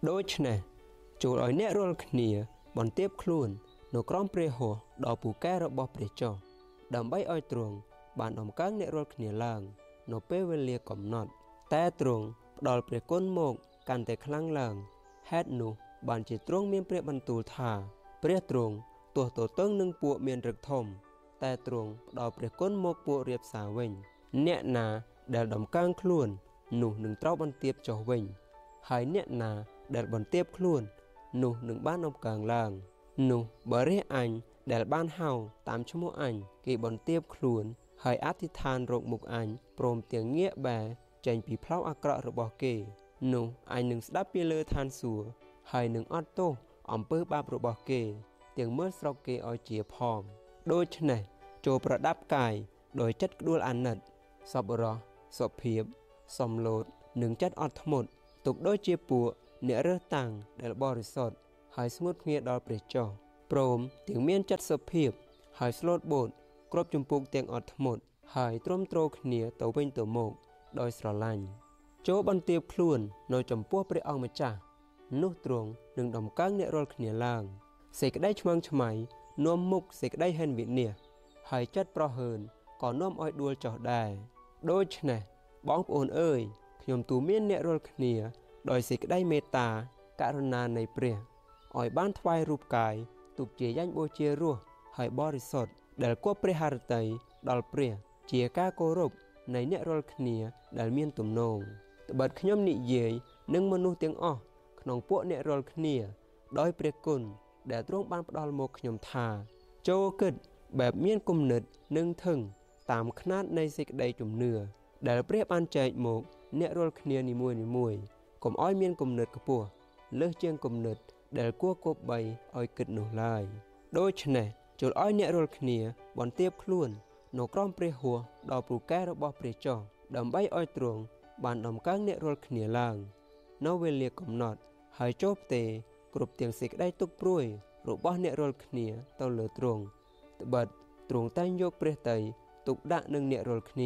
ដូច្នេះចូលឲ្យអ្នករាល់គ្នាបន្ទាបខ្លួននៅក្រោមព្រះហស្ថដ៏ពូកែរបស់ព្រះចុះដើម្បីឲ្យទ្រង់បានដំកើងអ្នករាល់គ្នាឡើងនៅពេលវេលាកំណត់តែទ្រង់ផ្ដល់ព្រះគុណមកកាន់តែខ្លាំងឡើងហេតុនោះបានជាទ្រង់មានព្រះបន្ទូលថាព្រះទ្រង់ទោះទទឹងនឹងពួកមានរឹកធំតែទ្រង់ផ្ដល់ព្រះគុណមកពួករាបសារវិញអ្នកណាដែលដំកើងខ្លួននោះនឹងត្រូវបន្ទាបចុះវិញហើយអ្នកណាដែលបន្ទាបខ្លួននោះនឹងបានដំកើងឡើងនោះបរិះអញដែលបានហៅតាមឈ្មោះអញគេបន្ទាបខ្លួនហើយអធិដ្ឋានរកមុខអញព្រមទាំងងាកបែរចេញពីផ្លូវអាក្រក់របស់គេនោះអញនឹងស្ដាប់ពីលើឋានសួគ៌ហើយនឹងអត់ទោសអំពើបាបរបស់គេទាំងមើលស្រុកគេឲ្យជាផងដូច្នេះចូលប្រដាប់កាយដោយចិត្តក្ដួលអាណិតសប្បុរសសុភាពសំលោតនិងចិត្តអត់ធ្មត់ទុកដូចជាពួកអ្នករើសតាំងដែលបរិសុទ្ធហើយស្ងួតភ្ងាដល់ព្រះចុះព្រមទាំងមានចិត្តសុភាពហើយស្លូតបូតគ្រប់ចម្ពោះទាំងអត់ធ្មត់ហើយទ្រាំទ្រគ្នាទៅវិញទៅមកដោយស្រឡាញ់ចូលបន្ទាបខ្លួននៅចំពោះព្រះអង្គម្ចាស់នោះទ្រង់នឹងដំកើងអ្នករាល់គ្នាឡើងសេចក្តីឆ្មើងឆ្មៃនាំមុខសេចក្តីហិនវិនាសហើយចិត្តប្រហើនក៏នាំឲ្យដួលចុះដែរដូច្នេះបងប្អូនអើយខ្ញុំទូមានអ្នករាល់គ្នាដោយសេចក្តីមេត្តាករុណានៃព្រះឲ្យបានថ្វាយរូបកាយទុកជាយ៉ាញ់បូជារស់ហើយបរិសុទ្ធដែលគប់ព្រះハរតីដល់ព្រះជាការគោរពនៃអ្នករាល់គ្នាដែលមានទំនោរត្បិតខ្ញុំនិយាយនឹងមនុស្សទាំងអស់ក្នុងពួកអ្នករាល់គ្នាដោយព្រះគុណដែលទ្រង់បានផ្ដល់មកខ្ញុំថាចូលគិតបែបមានគំនិតនិងធឹងតាមຂ្នាតនៃសេចក្តីជំនឿដែលព្រះបានចែកមកអ្នករាល់គ្នានីមួយៗកុំឲ្យមានគំនិតខ្ពស់លើសជាងគំនិតដែលគួរគប្បីឲ្យគិតនោះឡើយដូច្នេះចូលឲ្យអ្នករាល់គ្នាបន្ទាបខ្លួននៅក្រោមព្រះហស្ថដ៏ពូកែរបស់ព្រះចុះដើម្បីឲ្យទ្រង់បានដំកើងអ្នករាល់គ្នាឡើងនៅវេលាកំណត់ហើយចូលផ្ទេរគ្រប់ទាំងសេចក្តីទុក្ខព្រួយរបស់អ្នករាល់គ្នាទៅលើទ្រង់ត្បិតទ្រង់តែងយកព្រះទ័យទុកដាក់នឹងអ្នករាល់គ្នា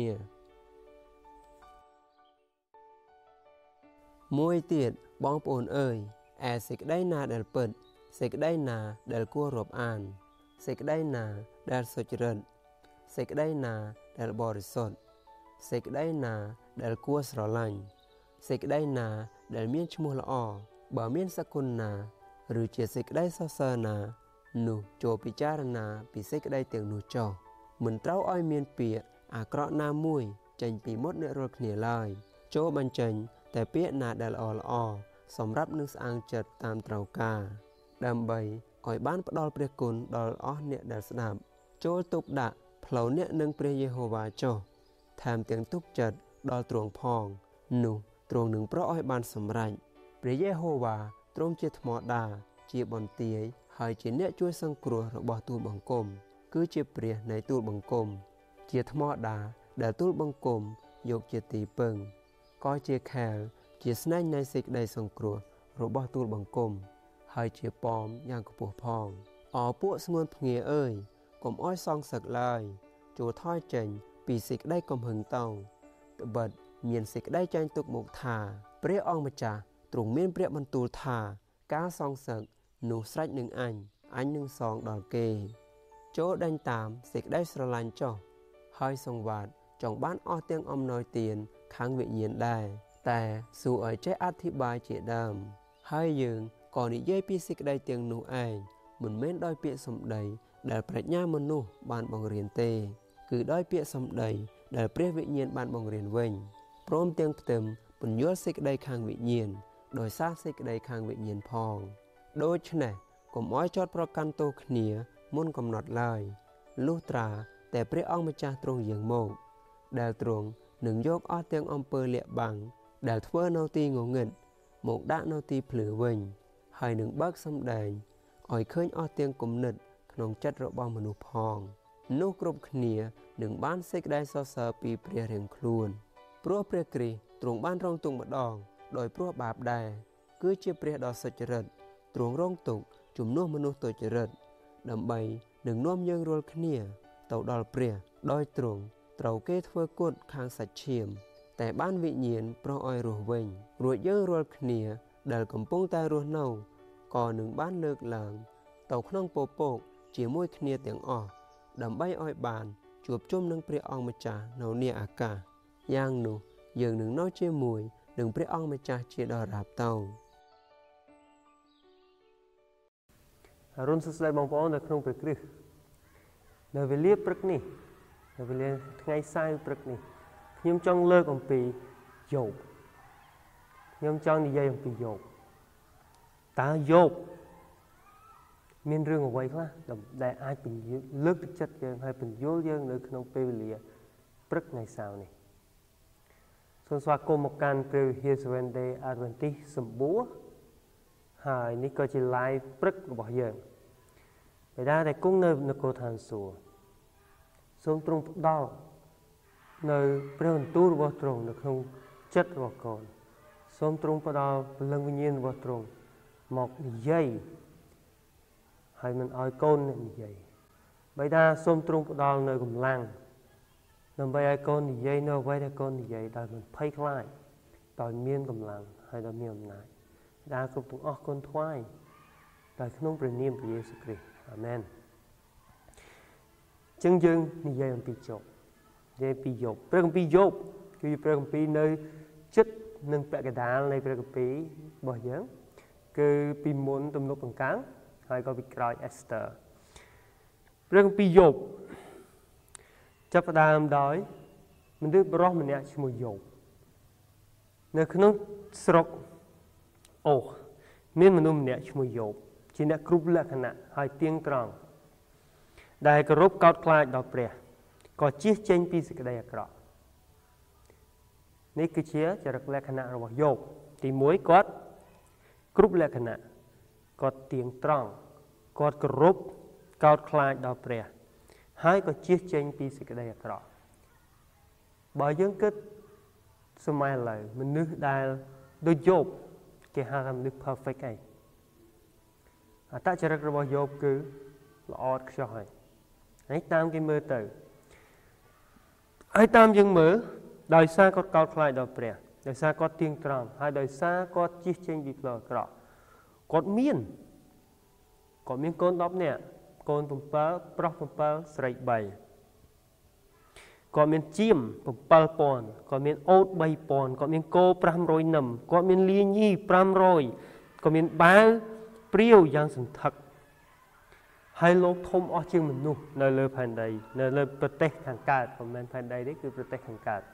មួយទៀតបងប្អូនអើយឯសេចក្តីណាដែលពិតសេចក្តីណាដែលគួររាប់អានសេចក្តីណាដែលសុចរិតសេចក្តីណាដែលបរិសុទ្ធសេចក្តីណាដែលគួរស្រឡាញ់សេចក្តីណាដែលមានឈ្មោះល្អបើមានសគុណណាឬជាសេចក្តីសរសើរណានោះចូលពិចារណាពីសេចក្តីទាំងនោះចុះមិនត្រូវឲ្យមានពាក្យអាក្រក់ណាមួយចេញពីមុខអ្នករាល់គ្នាឡើយចូលបញ្ចេញតែពាក្យណាដែលល្អសម្រាប់នឹងស្អាងចិត្តតាមត្រូវការដើម្បីឲ្យបានផ្ដល់ព្រះគុណដល់អស់អ្នកដែលស្ដាប់ចូលទុកដាក់ផ្លូវអ្នកនឹងព្រះយេហូវ៉ាចុះថែមទាំងទុកចិត្តដល់ទ្រង់ផងនោះទ្រង់នឹងប្រោសឲ្យបានសម្រេចព្រះយេហូវ៉ាទ្រង់ជាថ្មដាជាបន្ទាយហើយជាអ្នកជួយសង្គ្រោះរបស់ទូលបង្គំគឺជាព្រះនៃទូលបង្គំជាថ្មដាដែលទូលបង្គំយកជាទីពឹងក៏ជាខែលជាស្នែងនៃសេចក្តីសង្គ្រោះរបស់ទូលបង្គំហើយជាប៉មយ៉ាងខ្ពស់ផងអរពួកស្ងួនភ្ងាអើយកុំអោយសងសឹកឡើយចូលថយចេញពីសេចក្តីកំហឹងទៅត្បិតមានសេចក្តីចាញ់ទុកមកថាព្រះអង្គម្ចាស់ទ្រង់មានព្រះបន្ទូលថាការសងសឹកនោះស្រេចនឹងអញនឹងសងដល់គេចូលដេញតាមសេចក្តីស្រឡាញ់ចុះហើយសង្វាតចង់បានអស់ទាំងអំណោយទានខាងវិញ្ញាណដែរតែសួរឲ្យចេះអធិប្បាយជាដើមហើយយើងក៏និយាយពីសេចក្តីទាំងនោះឯងមិនមែនដោយពាក្យសម្ដីដែលប្រាជ្ញាមនុស្សបានបង្រៀនទេគឺដោយពាក្យសម្ដីដែលព្រះវិញ្ញាណបានបង្រៀនវិញព្រមទាំងផ្ទឹមពន្យល់សេចក្តីខាងវិញ្ញាណដោយសារសេចក្តីខាងវិញ្ញាណផងដូច្នេះកុំឲ្យចោទប្រកាន់ទោសគ្នាមុនកំណត់ឡើយលុះត្រាតែព្រះអង្គម្ចាស់ទ្រង់យាងមកដែលទ្រង់នឹងយកអស់ទាំងអំពើលាក់បាំងដែលធ្វើនៅទីងងឹតមកដាក់នៅទីភ្លឺវិញហើយនឹងបើកសម្ដែងឲ្យឃើញអស់ទាំងគំនិតក្នុងចិត្តរបស់មនុស្សផងនោះគ្រប់គ្នានឹងបានសេចក្តីសរសើរពីព្រះរៀងខ្លួនព្រោះព្រះគ្រីស្ទទ្រង់បានរងទុក្ខម្ដងដោយព្រោះបាបដែរគឺជាព្រះដ៏សុចរិតទ្រង់រងទុក្ខជំនួសមនុស្សទុច្ចរិតដើម្បីនឹងនាំយើងរាល់គ្នាទៅដល់ព្រះដោយទ្រង់ត្រូវគេធ្វើគុតខាងសាច់ឈាមតែបានវិញ្ញាណប្រោសឲ្យរស់វិញរួចយើងរាល់គ្នាដែលកំពុងតែរស់នៅក៏នឹងបានលើកឡើងទៅក្នុងពពកជាមួយគ្នាទាំងអស់ដើម្បីឲ្យបានជួបជុំនឹងព្រះអង្គម្ចាស់នៅនាអាកាសយ៉ាងនោះយើងនឹងនៅជាមួយនឹងព្រះអង្គម្ចាស់ជាដរាបទៅអរុនសួស្តីបងប្អូននៅក្នុងព្រះគ្រីស្ទនៅវេលាព្រឹកនេះនៅវេលាថ្ងៃសៅរ៍ព្រឹកនេះខ្ញុំចង់លើកអំពីយោបខ្ញុំចង់និយាយអំពីយោបតើយោបមានរឿងអ្វីខ្លះដែលអាចលើកទឹកចិត្តយើងហើយពន្យល់យើងនៅក្នុងពេលវេលាព្រឹកថ្ងៃសៅរ៍នេះសូមស្វាគមន៍មកកាន់ព្រះវិហារ Seventh Day Adventist សម្បួរហើយនេះក៏ជា live ព្រឹករបស់យើងបិតាដែលគង់នៅនគរឋានសួគ៌សូមទ្រង់ផ្ដល់នៅព្រះបន្ទូលរបស់ទ្រង់នៅក្នុងចិត្តរបស់កូនសូមទ្រង់ផ្ដល់ព្រលឹងវិញ្ញាណរបស់ទ្រង់មកនិយាយហើយមិនឲ្យកូននិយាយបិតាសូមទ្រង់ផ្ដល់នៅកម្លាំងដើម្បីឲ្យកូននិយាយនៅអ្វីដែលកូននិយាយដោយមិនភ័យខ្លាចដោយមានកម្លាំងហើយដោយមានអំណាចដែលគ្រប់ទាំងអស់គុណថ្វាយដោយក្នុងព្រះនាមព្រះយេស៊ូវគ្រីស្ទអាមែនចឹងយើងនិយាយអំពីយោបនិយាយពីយោបព្រះគម្ពីរយោបគឺជាព្រះគម្ពីរនៅចិត្តនឹងពាក់កណ្ដាលនៃព្រះគម្ពីររបស់យើងគឺពីមុនទំនុកដង្កើងហើយក៏ពីក្រោយអេសទ័រព្រះគម្ពីរយោបចាប់ផ្ដើមដោយមនុស្សប្រុសម្នាក់ឈ្មោះយោបនៅក្នុងស្រុកអូសមានមនុស្សម្នាក់ឈ្មោះយោបជាអ្នកគ្រប់លក្ខណៈហើយទៀងត្រង់ដែលគោរពកោតខ្លាចដល់ព្រះក៏ជៀសចេញពីសេចក្តីអាក្រក់នេះគឺជាចរិតលក្ខណៈរបស់យោបទី1គាត់គ្រប់លក្ខណៈគាត់ទៀងត្រង់គាត់គោរពកោតខ្លាចដល់ព្រះហើយក៏ជៀសចេញពីសេចក្តីអាក្រក់បើយើងគិតសម័យឥឡូវមនុស្សដែលដូចយោបគេហៅថាមនុស្ស perfect ឯងអត្តចរិតរបស់យោបគឺល្អឥតខ្ចោះហើយតាមគេមើលទៅហើយតាមយើងមើលដោយសារគាត់កោតខ្លាចដល់ព្រះដោយសារគាត់ទៀងត្រង់ហើយដោយសារគាត់ជៀសចេញពីផ្លូវអាក្រក់គាត់មានកូន10នាក់កូន7ប្រុស7ស្រី3គាត់មានជាម7000គាត់មានអូត3000គាត់មានគោ500នឹមគាត់មានលាញី500គាត់មានបាវព្រាវយ៉ាងសន្ធឹកហើយលោកធំអស់ជាងមនុស្សនៅលើផែនដីនៅលើប្រទេសខាងកើតមិនមែនផែនដីទេគឺប្រទេសខាងកើត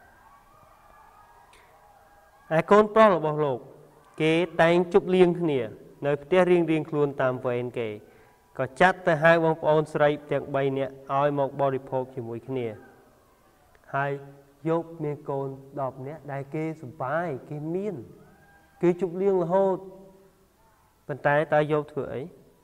ហើយកូនប្រុសរបស់លោកគេតែងជប់លៀងគ្នានៅផ្ទះរៀងៗខ្លួនតាមវេនគេក៏ចាត់ទៅហៅបងប្អូនស្រីទាំង3នាក់ឲ្យមកបរិភោគជាមួយគ្នាហើយយោបមានកូន10នាក់ដែលគេសប្បាយគេមានគេជប់លៀងរហូតប៉ុន្តែតើយោបធ្វើអី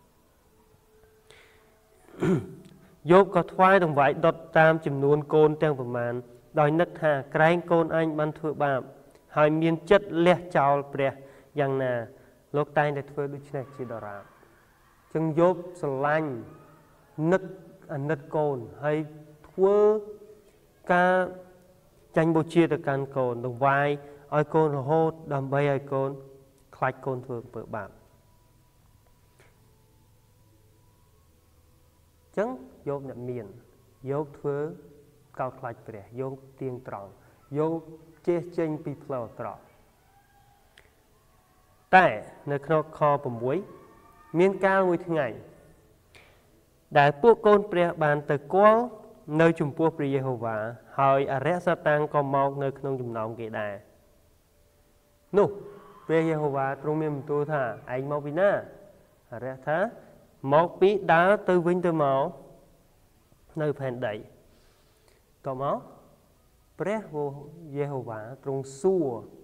យោបក៏ថ្វាយដង្វាយដុតតាមចំនួនកូនទាំងប្រមាណដោយនឹកថាក្រែងកូនអញបានធ្វើបាបហើយមានចិត្តលះចោលព្រះយ៉ាងណាលោកតែងតែធ្វើដូច្នេះជាដរាបចឹងយោបស្រឡាញ់នឹកអាណិតកូនហើយធ្វើការចាញ់បូជាទៅកាន់កូនដង្វាយឲ្យកូនរហូតដើម្បីឲ្យកូនខ្លាចកូនធ្វើអំពើបាបចឹងយោបអ្នកមានយោបធ្វើកោតខ្លាចព្រះយោបទៀងត្រង់យោបជៀសចេញពីផ្លូវអាក្រក់តែនៅក្នុងខ6មានកាលមួយថ្ងៃដែលពួកកូនព្រះបានទៅគាល់នៅចំពោះព្រះយេហូវ៉ាហើយអរិយសាតាំងក៏មកនៅក្នុងចំណោមគេដែរនោះព្រះយេហូវ៉ាទ្រង់មានបន្ទូលថាឯងមកពីណាអរិយថាមកពីដើរទៅវិញទៅមកនៅផែនដីតមកព្រះយេហូវ៉ាទ្រង់សួរ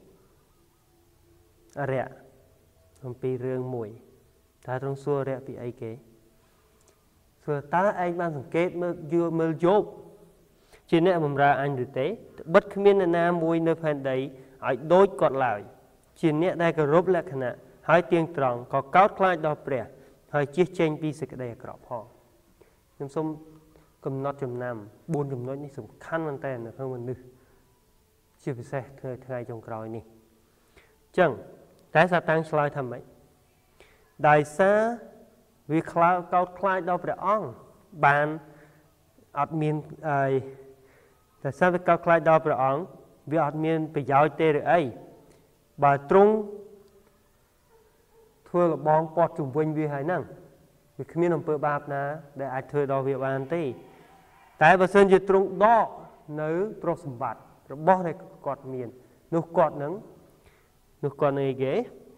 អរិយអំពីរឿងមួយតើទ្រង់សួរអរិយពីអីគេសួរតើឯងបានសង្កេតមើលយោបជាអ្នកបម្រើអញឬទេត្បិតគ្មានអ្នកណាមួយនៅផែនដីឲ្យដូចគាត់ឡើយជាអ្នកដែលគោរពលក្ខណៈហើយទៀងត្រង់ក៏កោតខ្លាចដល់ព្រះហើយជៀសចេញពីសេចក្តីអាក្រក់ផងខ្ញុំសូមកំណត់ចំណាំ4ចំណុចនេះសំខាន់មែនតើនៅក្នុងមនុស្សជាពិសេសថ្ងៃចុងក្រោយនេះអញ្ចឹងតែសាតាំងឆ្លើយថាម៉េចដោយសារវាខ្លាចកោតខ្លាចដល់ព្រះអង្គបានអត់មានតែសារវាកោតខ្លាចដល់ព្រះអង្គវាអត់មានប្រយោជន៍ទេឬអីបើទ្រង់ធ្វើលបងពាត់ជំវិញវាហើយហ្នឹងវាគ្មានអំពើបាបណាដែលអាចធ្វើដល់វាបានទេតែបើសិនជាទ្រង់ដកនៅទ្រព្យសម្បត្តិរបស់ដែលគាត់មាននោះគាត់នឹងអីគេ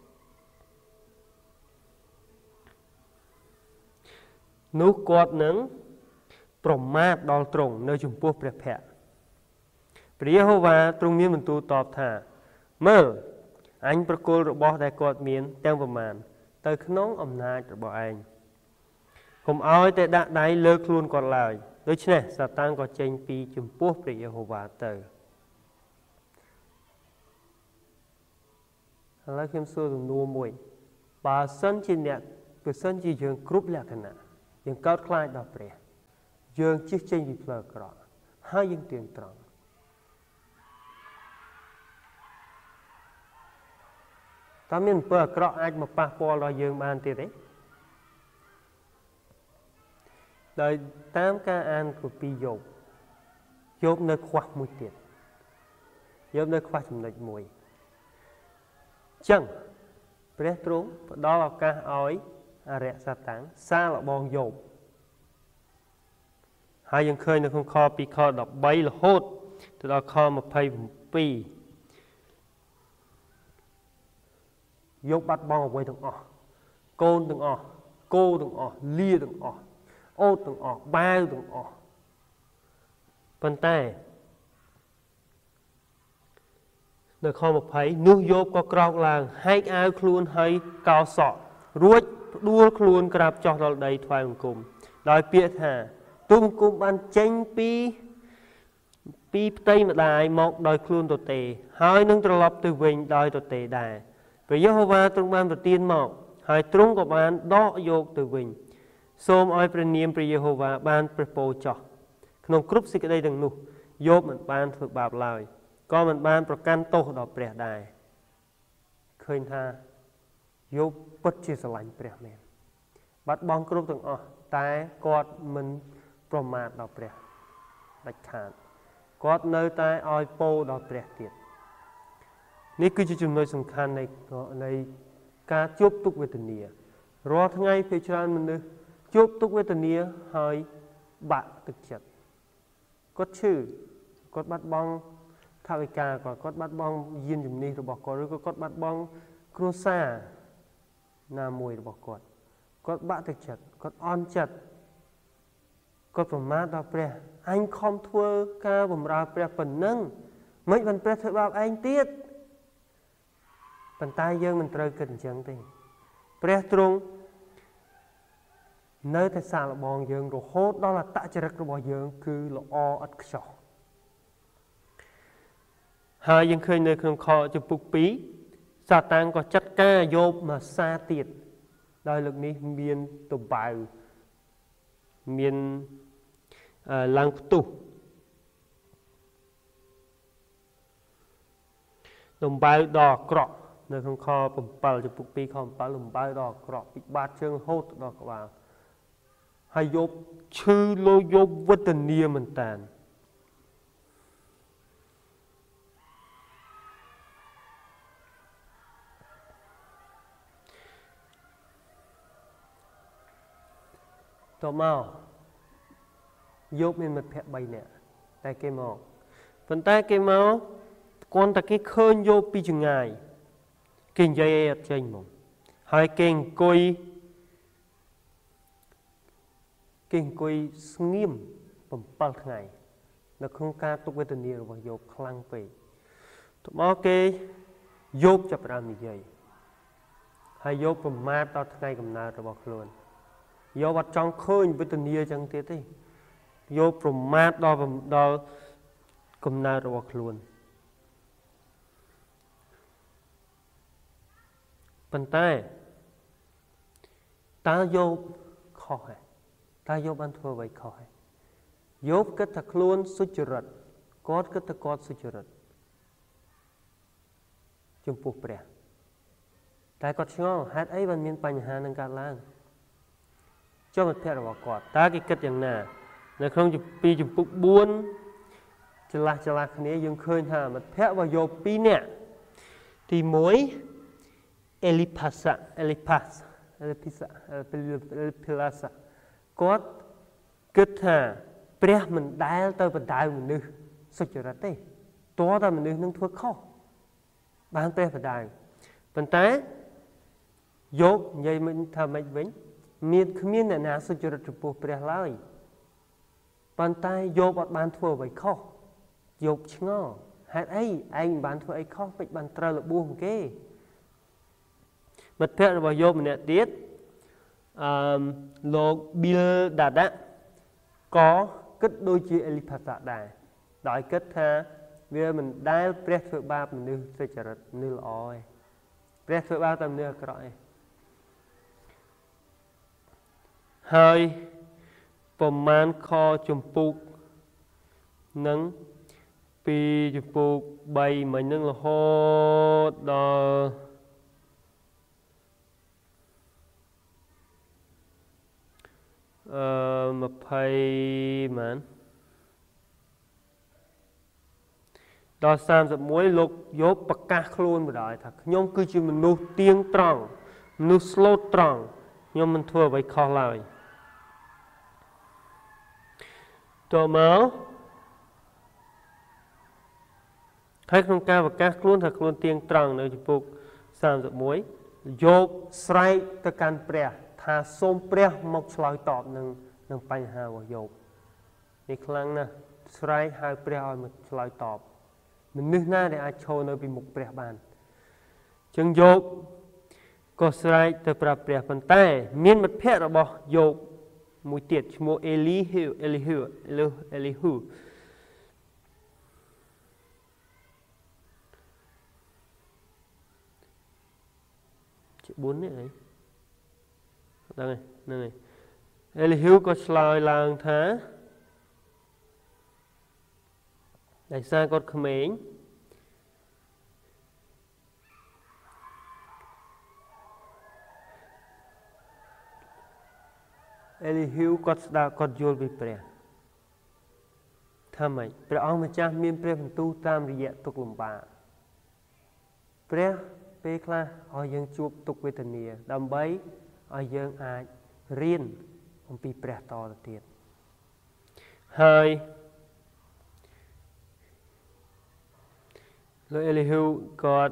នោះគាត់នឹងប្រមាថដល់ទ្រង់នៅចំពោះព្រះភ័ក្ត្រព្រះយេហូវ៉ាទ្រង់មានបន្ទូលតបថាមើលអញប្រគល់របស់ដែលគាត់មានទាំងប្រមាណទៅក្នុងអំណាចរបស់ឯងកុំឲ្យតែដាក់ដៃលើខ្លួនគាត់ឡើយដូច្នេះសាតាំងក៏ចេញពីចំពោះព្រះយេហូវ៉ាទៅឥឡូវខ្ញុំសួរសំណួរមួយបើសិនជាយើងគ្រប់លក្ខណៈយើងកោតខ្លាចដល់ព្រះយើងជិះចេញពីផ្លូវអាក្រក់ហើយយើងទៀងត្រង់តើមានអំពើអាក្រក់អាចមកប៉ះពាល់ដល់យើងបានទៀតទេដោយតាមការអានគម្ពីរយោបនៅខ្វះមួយទៀតយោបនៅខ្វះចំណុចមួយអញ្ចឹងព្រះទ្រង់ផ្ដល់ឱកាសឲ្យអរិយសាតាំងសាឡបងយោបហើយយើងឃើញនៅក្នុងខពីខ13រហូតទៅដល់ខ27យោបបាត់បង់អ្វីទាំងអស់កូនទាំងអស់គោទាំងអស់លាទាំងអស់អូតទាំងអស់បាវទាំងអស់ប៉ុន្តែនៅខ20នោះយោបក៏ក្រោកឡើងហែកអាវខ្លួនហើយកោសក់រួចផ្ដួលខ្លួនក្រាបចុះដល់ដីថ្វាយបង្គំដោយពាក្យថាទូលបង្គំបានចេញពីផ្ទៃម្ដាយមកដោយខ្លួនទទេហើយនឹងត្រឡប់ទៅវិញដោយទទេដែរព្រះយេហូវ៉ាទ្រង់បានប្រទានមកហើយទ្រង់ក៏បានដកយកទៅវិញសូមឲ្យព្រះនាមព្រះយេហូវ៉ាបានព្រះពរចោះក្នុងគ្រប់សេចក្តីទាំងនោះយោបមិនបានធ្វើបាបឡើយក៏មិនបានប្រកាន់ទោសដល់ព្រះដែរឃើញថាយោបពិតជាស្រឡាញ់ព្រះមែនបាត់បង់គ្រប់ទាំងអស់តែគាត់មិនប្រមាថដល់ព្រះដាច់ខាតគាត់នៅតែឲ្យពរដល់ព្រះទៀតនេះគឺជាចំណុចសំខាន់នៃការជួបទុក្ខវេទនារាល់ថ្ងៃពេលច្រើនមនុស្សជួបទុក្ខវេទនាហើយបាក់ទឹកចិត្តគាត់ឈឺគាត់បាត់បង់ថវិកាគាត់បាត់បង់យានជំនិះរបស់គាត់ឬក៏គាត់បាត់បង់គ្រួសារណាមួយរបស់គាត់បាក់ទឹកចិត្តគាត់អន់ចិត្តគាត់ប្រមាថដល់ព្រះអញខំធ្វើការបម្រើព្រះប៉ុណ្ណឹងមិនបានព្រះធ្វើបាបឯងទៀតប៉ុន្តែយើងមិនត្រូវគិតអញ្ចឹងទេព្រះទ្រង់នៅតែសាកល្បងយើងរហូតដល់អត្តចរិតរបស់យើងគឺល្អឥតខ្ចោះហើយយើងឃើញនៅក្នុងខចំពុក2សាតាំងក៏ចាត់ការយោបមកសាទៀតដោយលើកនេះមានតបៅមានឡើងផ្ទុះលំបៅដ៏អាក្រក់នៅក្នុងខ7ចំពុក2ខ7លំបៅដ៏អាក្រក់ពីបាតជើងហូតដល់ក្បាលហើយយោបឈឺលោយោបវេទនាមែនតានតមកយោបមានមិត្តភក្តិ3នាក់តែគេមកប៉ុន្តែគេមកគ្រាន់តែគេឃើញយោបពីចម្ងាយគេនិយាយអត់ចេញមកហើយគេអង្គុយស្ងៀម7ថ្ងៃនៅក្នុងការទុក្ខវេទនារបស់យោបខ្លាំងពេកតមកគេយោបចាប់ផ្ដើមនិយាយហើយយោបប្រមាថដល់ថ្ងៃកំណើតរបស់ខ្លួនយោបអត់ចង់ឃើញវេទនាអញ្ចឹងទៀតទេយោបប្រមាថដល់កំណើតរបស់ខ្លួនប៉ុន្តែតើយោបខុសទេតើយោបបានធ្វើអ្វីខុសទេយោបគិតថាខ្លួនសុចរិតគាត់គិតថាគាត់សុចរិតចំពោះព្រះតែគាត់ឆ្ងល់ហេតុអីបានមានបញ្ហានឹងកើតឡើងចុះមិត្តភក្តិរបស់គាត់តើគេគិតយ៉ាងណានៅក្នុងពីជំពូក4ចន្លះគ្នាយើងឃើញថាមិត្តភក្តិរបស់យោប2នាក់ទី1 Eliphaz គាត់គិតថាព្រះមិនដែលទៅបដៅមនុស្សសុចរិតទេតើតែមនុស្សនឹងធ្វើខុសបានព្រះបដៅប៉ុន្តែយោបនិយាយមិនថាម៉េចវិញគ្មានអ្នកណាសុចរិតចំពោះព្រះឡើយប៉ុន្តែយោបអត់បានធ្វើអ្វីខុសយោបឆ្ងល់ហេតុអីឯងមិនបានធ្វើអីខុសពេចបានត្រូវរបួសគេមិត្តភក្តិរបស់យោបម្នាក់ទៀតលោក Bildad ក៏គិតដូចជា Eliphaz ដែរដោយគិតថាវាមិនដែលព្រះធ្វើបាបមនុស្សសុចរិតមនុស្សល្អទេព្រះធ្វើបាបតែមនុស្សអាក្រក់ទេហើយប្រមាណខជំពូកនឹងពីជំពូក3មិញនឹងរហូតដល់20ម៉ានដល់31លោកយោបប្រកាសខ្លួនបណ្ដោយថាខ្ញុំគឺជាមនុស្សទៀងត្រង់មនុស្សស្លូតត្រង់ខ្ញុំមិនធ្វើអ្វីខុសឡើយតមកហើយក្នុងការប្រកាសខ្លួនថាខ្លួនទៀងត្រង់នៅជំពូក31យោបស្រែកទៅកាន់ព្រះថាសូមព្រះមកឆ្លើយតបនឹងបញ្ហារបស់យោបនេះខ្លាំងណាស់ស្រែកហៅព្រះឲ្យមកឆ្លើយតបមនុស្សណាដែលអាចឈរនៅពីមុខព្រះបានចឹងយោបក៏ស្រែកទៅប្រាប់ព្រះប៉ុន្តែមានមិត្តភក្តិរបស់យោបមួយទៀតឈ្មោះអេលីហ៊ូជា4នេះអីដឹងហ្នឹងហើយអេលីហ៊ូក៏ឆ្លើយឡើងថាដោយសារគាត់ក្មេងអេលីហ៊ូគាត់ស្ដាប់គាត់យល់ពីព្រះថាម៉េចព្រះអង្គម្ចាស់មានព្រះបន្ទូលតាមរយៈទុក្ខលំបាកព្រះពេលខ្លះឲ្យយើងជួបទុក្ខវេទនាដើម្បីឲ្យយើងអាចរៀនអំពីព្រះតទៅទៀតហើយលោកអេលីហ៊ូគាត់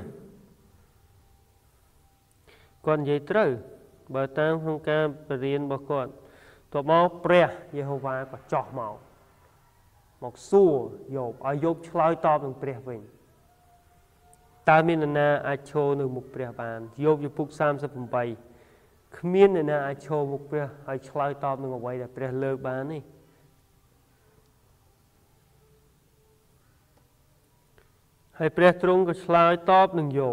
និយាយត្រូវបើតាមក្នុងការបរៀនរបស់គាត់តបមកព្រះយេហូវ៉ាក៏ចោះមកសួរយោបឲ្យយោបឆ្លើយតបនឹងព្រះវិញតើមាននរណាអាចឈរនៅមុខព្រះបានយោបជំពូក38គ្មាននរណាអាចឈរមុខព្រះហើយឆ្លើយតបនឹងអ្វីដែលព្រះលើកបានទេហើយព្រះទ្រង់ក៏ឆ្លើយតបនឹងយោប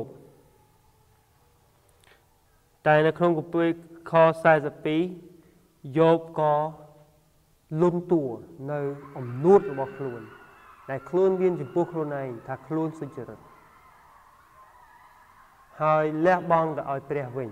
តែនៅក្នុងគម្ពីរខ42យោបក៏លន់តួនៅអំនួតរបស់ខ្លួនដែលខ្លួនមានចំពោះខ្លួនឯងថាខ្លួនសុចរិតហើយលះបង់ទៅឲ្យព្រះវិញ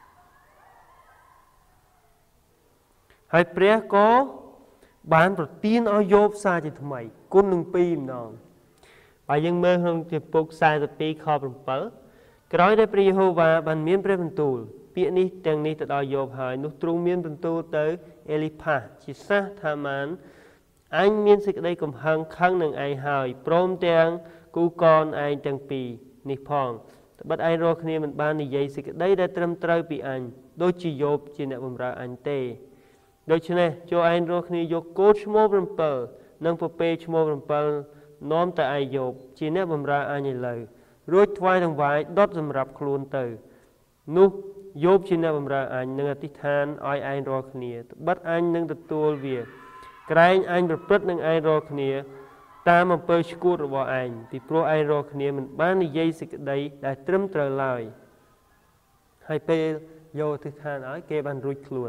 ហើយព្រះក៏បានប្រទានឲ្យយោបសារជាថ្មីគុណនឹង2ម្ដងបើយើងមើលក្នុងជំពូក42ខ7ក្រោយដែលព្រះយេហូវ៉ាបានមានព្រះបន្ទូលពាក្យនេះទាំងនេះទៅដល់យោបហើយនោះទ្រង់មានបន្ទូលទៅអេលីផាសជាសាសថាម៉ានអញមានសេចក្តីកំហឹងខឹងនឹងឯងហើយព្រមទាំងគូកនឯងទាំងពីរនេះផងត្បិតឯងរាល់គ្នាមិនបាននិយាយសេចក្តីដែលត្រឹមត្រូវពីអញដូចជាយោបជាអ្នកបម្រើអញទេដូច្នេះចូលឯងរាល់គ្នាយកគោឈ្មោល7និងពពែឈ្មោល7នាំទៅឯយោបជាអ្នកបម្រើអញឥឡូវរួចថ្វាយដង្វាយដុតសម្រាប់ខ្លួនទៅនោះយោបជាអ្នកបម្រើអញនឹងអធិដ្ឋានឲ្យឯងរាល់គ្នាត្បិតអញនឹងទទួលវាក្រែងអញប្រព្រឹត្តនឹងឯងរាល់គ្នាតាមអំពើឆ្កួតរបស់ឯងពីព្រោះឯងរាល់គ្នាមិនបាននិយាយសេចក្តីដែលត្រឹមត្រូវឡើយហើយពេលយកអធិដ្ឋានឲ្យគេបានរួចខ្លួន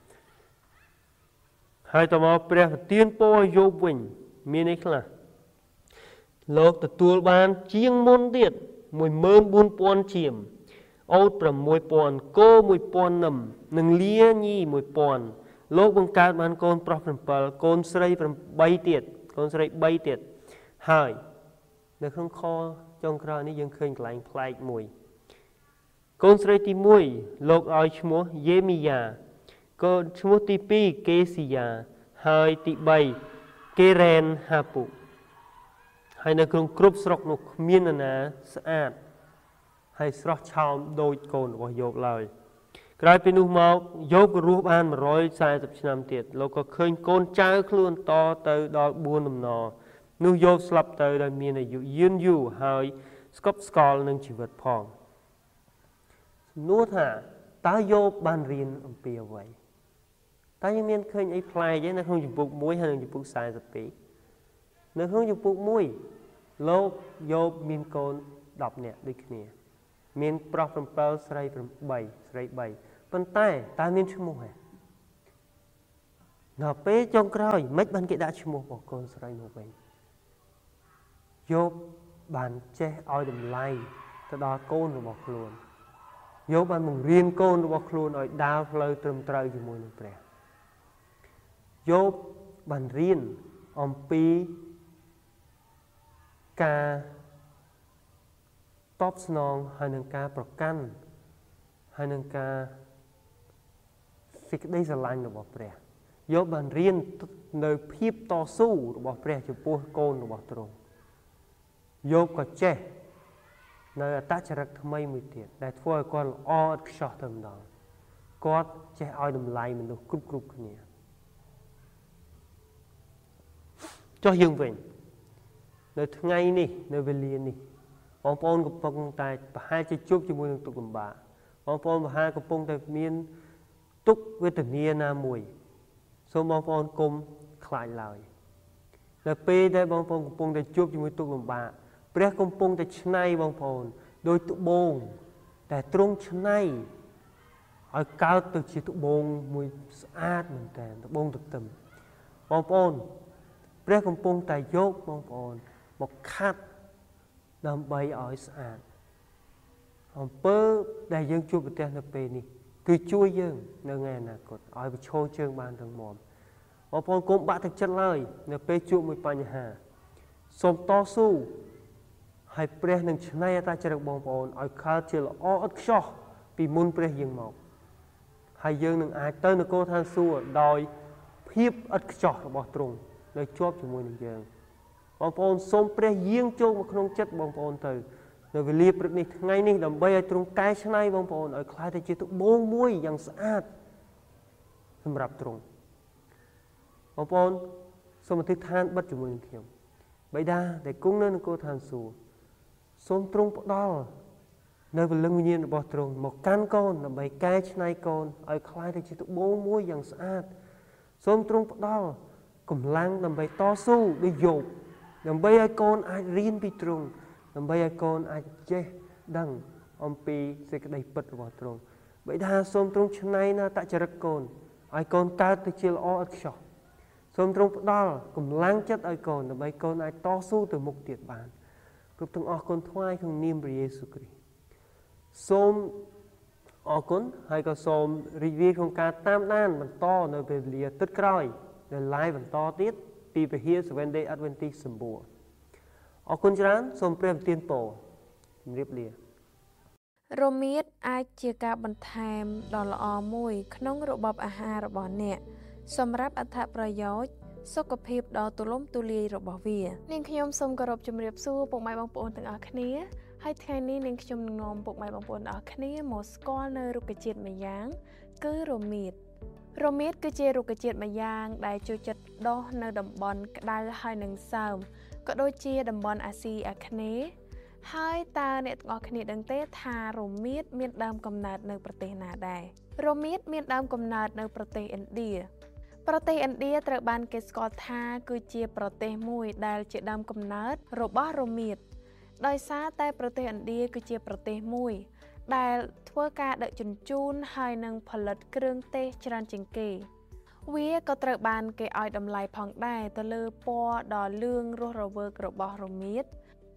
ហើយតមកព្រះប្រទានពរឲ្យយោបវិញមានអីខ្លះលោកទទួលបានជាងមុនទៀត 14000 ជាមអូត6,000 គោ1,000 នឹមនិងលាញី1,000លោកបង្កើតបានកូនប្រុស7កូនស្រី8ទៀតកូនស្រី3ទៀតហើយនៅក្នុងខចុងក្រោយនេះយើងឃើញកន្លែងប្លែកមួយកូនស្រីទី1លោកឲ្យឈ្មោះយេមីយ៉ាកូនឈ្មោះទី2កេស៊ីយ៉ាហើយទី3កេរ៉ែនហាពូហើយនៅក្នុងគ្រប់ស្រុកនោះគ្មាននរណាស្អាតហើយស្រស់ឆោមដូចកូនរបស់យោបឡើយក្រោយពីនោះមកយោបក៏រស់បាន140ឆ្នាំទៀតលោកក៏ឃើញកូនចៅខ្លួនតទៅដល់4ដំណរនោះយោបស្លាប់ទៅដោយមានអាយុយឺនយូរហើយស្កប់ស្កល់នឹងជីវិតផងសំណួរថាតើយោបបានរៀនអំពីអ្វីតើយើងមានឃើញអីប្លែកទេនៅក្នុងជំពូក1ហើយនិងជំពូក42នៅក្នុងជំពូក1លោកយោបមានកូន10នាក់ដូចគ្នាមានប្រុស7ស្រី8ស្រី3ប៉ុន្តែតើមានឈ្មោះទេដល់ពេលចុងក្រោយមិនបានគេដាក់ឈ្មោះរបស់កូនស្រីនោះវិញយោបបានចេះឲ្យតម្លៃទៅដល់កូនរបស់ខ្លួនយោបបានបង្រៀនកូនរបស់ខ្លួនឲ្យដើរផ្លូវត្រឹមត្រូវជាមួយនឹងព្រះយោបបានរៀនអំពីការតបស្នងហើយនឹងការប្រកាន់ហើយនឹងការសេចក្តីស្រឡាញ់របស់ព្រះយោបបានរៀននៅភាពតស៊ូរបស់ព្រះចំពោះកូនរបស់ទ្រង់យោបក៏ចេះនៅអត្តចរិតថ្មីមួយទៀតដែលធ្វើឲ្យគាត់ល្អឥតខ្ចោះទៅម្ដងគាត់ចេះឲ្យតម្លៃមនុស្សគ្រប់គ្នាចុះយើងវិញនៅថ្ងៃនេះនៅវេលានេះបងប្អូនកំពុងតែប្រហែលជាជួបជាមួយនឹងទុក្ខលំបាកបងប្អូនប្រហែលកំពុងតែមានទុក្ខវេទនាណាមួយសូមបងប្អូនកុំខ្លាចឡើយនៅពេលដែលបងប្អូនកំពុងតែជួបជាមួយទុក្ខលំបាកព្រះកំពុងតែច្នៃបងប្អូនដោយត្បូងតែទ្រង់ច្នៃឲ្យកើតទៅជាត្បូងមួយស្អាតមែនតើត្បូងទទឹមបងប្អូនព្រះកំពុងតែយកបងប្អូនមកខាត់ដើម្បីឲ្យស្អាតអំពើដែលយើងជួបប្រទះនៅពេលនេះគឺជួយយើងនៅថ្ងៃអនាគតឲ្យប្រឈរជើងបានរឹងមាំបងប្អូនកុំបាក់ទឹកចិត្តឡើយនៅពេលជួបមួយបញ្ហាសូមតស៊ូហើយព្រះនឹងច្នៃអត្តចរិតបងប្អូនឲ្យកើតជាល្អឥតខ្ចោះពីមុនព្រះយាងមកហើយយើងនឹងអាចទៅនគរឋានសួគ៌ដោយភាពឥតខ្ចោះរបស់ទ្រង់នៅជាប់ជាមួយនឹងយើងបងប្អូនសូមព្រះយាងចូលមកក្នុងចិត្តបងប្អូនទៅនៅវេលាព្រឹកនេះថ្ងៃនេះដើម្បីឲ្យទ្រង់កែច្នៃបងប្អូនឲ្យក្លាយទៅជាត្បូងមួយយ៉ាងស្អាតសម្រាប់ទ្រង់បងប្អូនសូមអធិដ្ឋានបិទជាមួយនឹងខ្ញុំបិតាដែលគង់នៅនគរឋានសួគ៌សូមទ្រង់ផ្ដល់នៅពលឹងវិញ្ញាណរបស់ទ្រង់មកកាន់កូនដើម្បីកែច្នៃកូនឲ្យក្លាយទៅជាត្បូងមួយយ៉ាងស្អាតសូមទ្រង់ផ្ដល់កម្លាំងដើម្បីតស៊ូដូចយោបដើម្បីឲ្យកូនអាចរៀនពីទ្រង់ដើម្បីឲ្យកូនអាចចេះដឹងអំពីសេចក្តីពិតរបស់ទ្រង់បិតាសូមទ្រង់ច្នៃនៅអត្តចរិតកូនឲ្យកូនកើតទៅជាល្អឥតខ្ចោះសូមទ្រង់ផ្ដល់កម្លាំងចិត្តឲ្យកូនដើម្បីកូនអាចតស៊ូទៅមុខទៀតបានគ្រប់ទាំងអស់គុណថ្វាយក្នុងនាមព្រះយេស៊ូវគ្រីស្ទសូមអរគុណហើយក៏សូមរីករាយក្នុងការតាមដានបន្តនៅពេលវេលាអាទិត្យក្រោយនៅ live បន្តទៀតពីវិហារ Seventh Day Adventist សម្បួរអរគុណច្រើនសូមព្រះប្រទានពរជម្រាបលារមៀតអាចជាការបន្ថែមដ៏ល្អមួយក្នុងរបបអាហាររបស់អ្នកសម្រាប់អត្ថប្រយោជន៍សុខភាពដ៏ទូលំទូលាយរបស់វានាងខ្ញុំសូមគោរពជម្រាបសួរពុកម៉ែបងប្អូនទាំងអស់គ្នាហើយថ្ងៃនេះនាងខ្ញុំនឹងនាំពុកម៉ែបងប្អូនទាំងអស់គ្នាមកស្គាល់នៅរុក្ខជាតិម្យ៉ាងគឺរមៀតរមៀតគឺជារុក្ខជាតិម្យ៉ាងដែលចូលចិត្តដុះនៅតំបន់ក្តៅហើយនិងសើមក៏ដូចជាតំបន់អាស៊ីអាគ្នេយ៍ហើយតើអ្នកទាំងអស់គ្នាដឹងទេថារមៀតមានដើមកំណើតនៅប្រទេសណាដែររមៀតមានដើមកំណើតនៅប្រទេសឥណ្ឌាប្រទេសឥណ្ឌាត្រូវបានគេស្គាល់ថាគឺជាប្រទេសមួយដែលជាដើមកំណើតរបស់រមៀតដោយសារតែប្រទេសឥណ្ឌាគឺជាប្រទេសមួយដែលធ្វើការដឹកជញ្ជូនហើយនិងផលិតគ្រឿងទេសច្រើនជាងគេវាក៏ត្រូវបានគេឲ្យតម្លៃផងដែរទៅលើពណ៌ដ៏លឿងរស់រវើករបស់រមៀត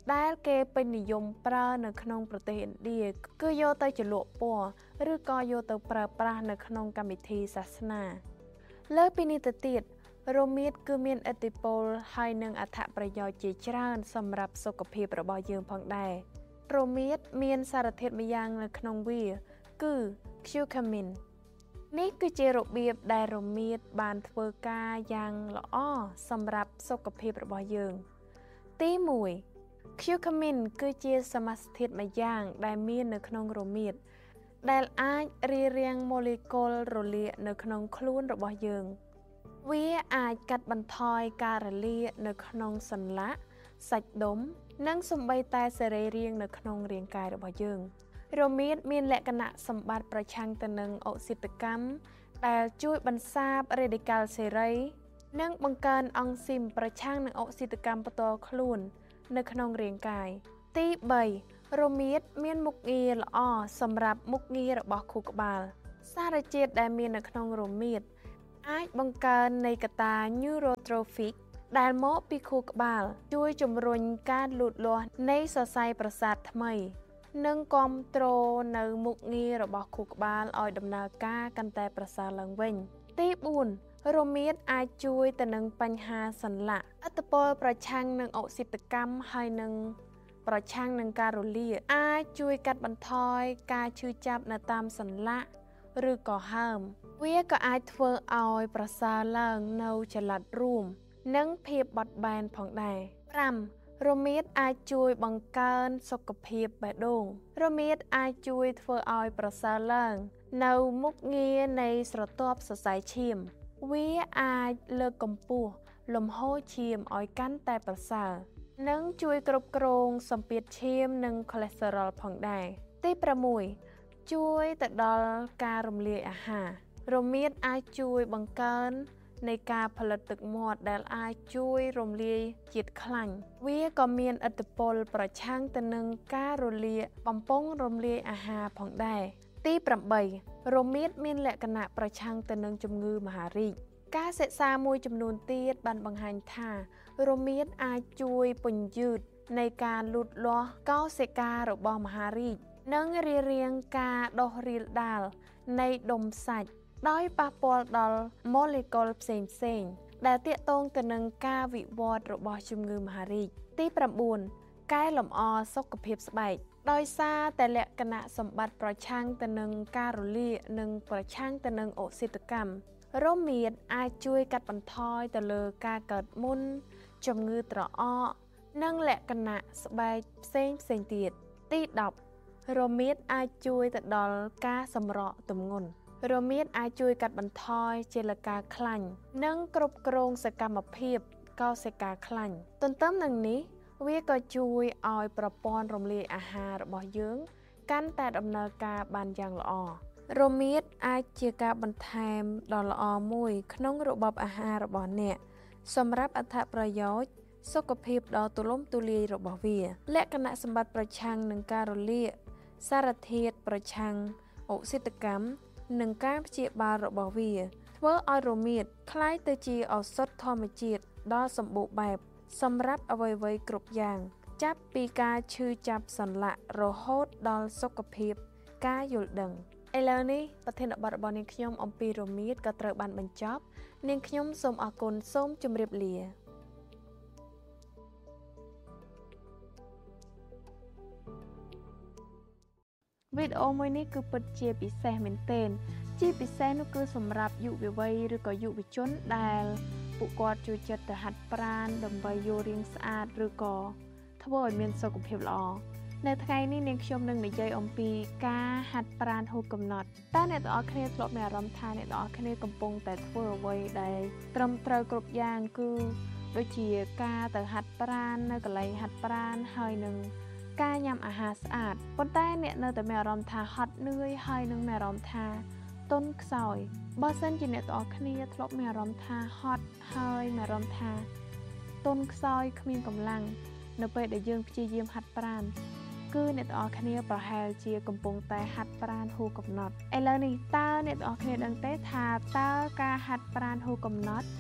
ដែលគេពេញនិយមប្រើនៅក្នុងប្រទេសឥណ្ឌាគឺយកទៅជ្រលក់ពណ៌ឬក៏យកទៅប្រើប្រាស់នៅក្នុងកម្មវិធីសាសនាលើពីនេះទៅទៀតរមៀតគឺមានឥទ្ធិពលហើយនឹងអត្ថប្រយោជន៍ជាច្រើនសម្រាប់សុខភាពរបស់យើងផងដែររមៀតមានសារធាតុម្យ៉ាងនៅក្នុងវាគឺ curcumin នេះគឺជារបៀបដែលរមៀតបានធ្វើការយ៉ាងល្អសម្រាប់សុខភាពរបស់យើងទី1 curcumin គឺជាសមាសធាតុម្យ៉ាងដែលមាននៅក្នុងរមៀតដែលអាចរារាំងម៉ូលេគុលរលាកនៅក្នុងខ្លួនរបស់យើងវាអាចកាត់បន្ថយការរលាកនៅក្នុងសន្លាក់សាច់ដុំនិងសូម្បីតែសរីរាង្គនៅក្នុងរាងកាយរបស់យើងរមៀតមានលក្ខណៈសម្បត្តិប្រឆាំងទៅនឹងអុកស៊ីតកម្មដែលជួយបន្សាបរេឌីកាល់សេរីនិងបង្កើនអង់ស៊ីមប្រឆាំងនឹងអុកស៊ីតកម្មផ្ទាល់ខ្លួននៅក្នុងរាងកាយទី3រមៀតមានមុខងារល្អសម្រាប់មុខងាររបស់ខួរក្បាលសារជាតិដែលមាននៅក្នុងរមៀតអាចបង្កើននៃកតា neurotrophic ដែលមកពីខួរក្បាលជួយជំរុញការលូតលាស់នៃសរសៃប្រសាទថ្មីនិងគាំទ្រនៅមុខងាររបស់ខួរក្បាលឲ្យដំណើរការកាន់តែប្រសើរឡើងវិញទី4រមៀតអាចជួយទៅនឹងបញ្ហាសន្លាក់ឥទ្ធិពលប្រឆាំងនឹងអុកស៊ីតកម្មហើយនឹងប្រឆាំងនឹងការរលាកអាចជួយកាត់បន្ថយការឈឺចាប់នៅតាមសន្លាក់ឬក៏ហើមវាក៏អាចធ្វើឲ្យប្រសើរឡើងនៅចល័តរួមនិងភាពបត់បែនផងដែរ5រមៀតអាចជួយបង្កើនសុខភាពបេះដូងរមៀតអាចជួយធ្វើឲ្យប្រសើរឡើងនៅមុខងារនៃស្រទាប់សរសៃឈាមវាអាចលើកកម្ពស់លំហូរឈាមឲ្យកាន់តែប្រសើរនិងជួយគ្រប់គ្រងសម្ពាធឈាមនិងខូលេស្តេរ៉ុលផងដែរទី6ជួយទៅដល់ការរំលាយអាហាររមៀតអាចជួយបង្កើននៃការផលិតទឹកមាត់ដែលអាចជួយរំលាយជាតិខ្លាញ់វាក៏មានឥទ្ធិពលប្រឆាំងទៅនឹងការរលាកបំពង់រំលាយអាហារផងដែរទី8រមៀតមានលក្ខណៈប្រឆាំងទៅនឹងជំងឺមហារីកការសិក្សាមួយចំនួនទៀតបានបង្ហាញថារមៀតអាចជួយពន្យឺតនៃការលូតលាស់កោសិការបស់មហារីកនិងរារាំងការដុះរាលដាលនៃដុំសាច់ដោយប៉ះពាល់ដល់ម៉ូលេគុលផ្សេងៗដែលទាក់ទងទៅនឹងការវិវត្តរបស់ជំងឺមហារីកទី9កែលម្អសុខភាពស្បែកដោយសារតែលក្ខណៈសម្បត្តិប្រឆាំងទៅនឹងការរលាកនិងប្រឆាំងទៅនឹងអុកស៊ីតកម្មរមៀតអាចជួយកាត់បន្ថយទៅលើការកើតមុនជំងឺត្រអកនិងលក្ខណៈស្បែកផ្សេងទៀតទី10រមៀតអាចជួយទៅដល់ការសម្រកទម្ងន់រមៀតអាចជួយកាត់បន្ថយជាលកាខ្លាញ់និងគ្រប់គ្រងសកម្មភាពកោសិកាខ្លាញ់ទន្ទឹមនឹងនេះវាក៏ជួយឲ្យប្រព័ន្ធរំលាយអាហាររបស់យើងកាន់តែដំណើរការបានយ៉ាងល្អរមៀតអាចជាការបន្ថែមដ៏ល្អមួយក្នុងរបបអាហាររបស់អ្នកសម្រាប់អត្ថប្រយោជន៍សុខភាពដ៏ទូលំទូលាយរបស់វាលក្ខណៈសម្បត្តិប្រឆាំងនឹងការរលាកសារធាតុប្រឆាំងអុកស៊ីតកម្មនិងការព្យាបាលរបស់វាធ្វើឲ្យរមៀតក្លាយទៅជាឱសថធម្មជាតិដ៏សម្បូរបែបសម្រាប់អ្វីៗគ្រប់យ៉ាងចាប់ពីការឈឺចាប់សន្លាក់រហូតដល់សុខភាពការយល់ដឹងឥឡូវនេះប្រធានបទរបស់នាងខ្ញុំអំពីរមៀតក៏ត្រូវបានបញ្ចប់នាងខ្ញុំសូមអរគុណសូមជម្រាបលាវីដេអូមួយនេះគឺពិតជាពិសេសមែនទែនជាពិសេសនោះគឺសម្រាប់យុវវ័យឬក៏យុវជនដែលពួកគាត់ចូលចិត្តទៅហាត់ប្រាណដើម្បីយករាងស្អាតឬក៏ធ្វើឲ្យមានសុខភាពល្អនៅថ្ងៃនេះនាងខ្ញុំនឹងនិយាយអំពីការហាត់ប្រាណហួសកំណត់តើអ្នកទាំងអស់គ្នាធ្លាប់មានអារម្មណ៍ថាអ្នកទាំងអស់គ្នាកំពុងតែធ្វើអ្វីដែលត្រឹមត្រូវគ្រប់យ៉ាងគឺដូចជាការទៅហាត់ប្រាណនៅកន្លែងហាត់ប្រាណហើយនឹងការញ៉ាំអាហារស្អាតប៉ុន្តែអ្នកនៅតែមានអារម្មណ៍ថាហត់នឿយហើយនឹងមានអារម្មណ៍ថាទន់ខ្សោយបើសិនជាអ្នកទាំងអស់គ្នាធ្លាប់មានអារម្មណ៍ថាហត់ហើយមានអារម្មណ៍ថាទន់ខ្សោយគ្មានកម្លាំងនៅពេលដែលយើងព្យាយាមហាត់ប្រាណគឺអ្នកទាំងអស់គ្នាប្រហែលជាកំពុងតែហាត់ប្រាណហួសកំណត់ឥឡូវនេះតើអ្នកទាំងអស់គ្នាដឹងទេថាតើការហាត់ប្រាណហួសកំណត់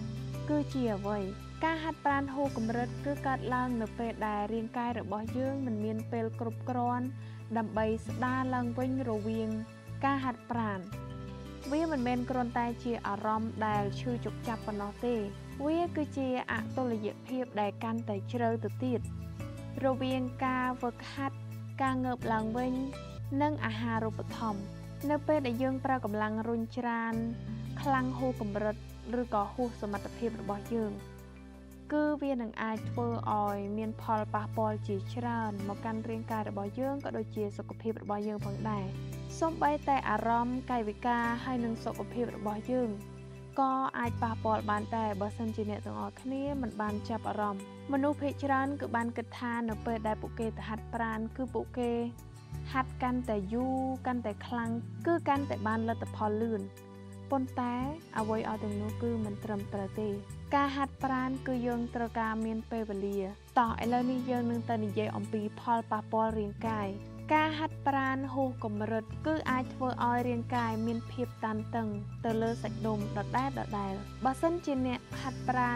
គឺជាអ្វីការហាត់ប្រាណហួសកម្រិតគឺកើតឡើងនៅពេលដែលរាងកាយរបស់យើងមិនមានពេលគ្រប់គ្រាន់ដើម្បីស្ដារឡើងវិញរវាងការហាត់ប្រាណវាមិនមែនគ្រាន់តែជាអារម្មណ៍ដែលឈឺជប់ចាប់ប៉ុណ្ណោះទេវាគឺជាអតុល្យភាពដែលកាន់តែជ្រៅទៅទៀតរវាងការហ្វឹកហាត់ការងើបឡើងវិញនិងអាហារូបត្ថម្ភនៅពេលដែលយើងប្រើកម្លាំងរុញច្រានខ្លាំងហួសកម្រិតឬក៏ហួសសមត្ថភាពរបស់យើងគឺវានឹងអាចធ្វើឲ្យមានផលប៉ះពាល់ជាច្រើនមកកាន់រាងកាយរបស់យើងក៏ដូចជាសុខភាពរបស់យើងផងដែរសូម្បីតែអារម្មណ៍កាយវិការហើយនិងសុខភាពរបស់យើងក៏អាចប៉ះពាល់បានដែរបើសិនជាអ្នកទាំងអស់គ្នាមិនបានចាប់អារម្មណ៍មនុស្សភាគច្រើនគឺបានគិតថានៅពេលដែលពួកគេទៅហាត់ប្រាណគឺពួកគេហាត់កាន់តែយូរកាន់តែខ្លាំងគឺកាន់តែបានលទ្ធផលលឿនប៉ុន្តែអ្វីឲ្យទាំងនោះគឺមិនត្រឹមត្រូវទេការហាត់ប្រាណគឺយើងត្រូវការមានពេលវេលាតោះឥឡូវនេះយើងនឹងទៅនិយាយអំពីផលប៉ះពាល់រាងកាយការហាត់ប្រាណហួសកម្រិតគឺអាចធ្វើឲ្យរាងកាយមានភាពតានតឹងទៅលើសាច់ដុំដដែលបើសិនជាអ្នកហាត់ប្រា